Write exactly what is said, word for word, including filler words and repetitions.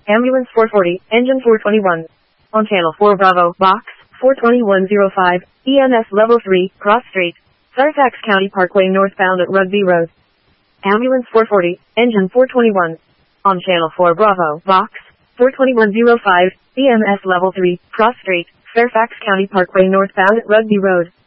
Ambulance four forty, engine four twenty-one. On channel four Bravo, box, four twenty-one oh five, E M S level three, cross street, Fairfax County Parkway northbound at Rugby Road. Ambulance four forty, engine four twenty-one. On channel four Bravo, box, four twenty-one oh five, E M S level three, cross street, Fairfax County Parkway northbound at Rugby Road.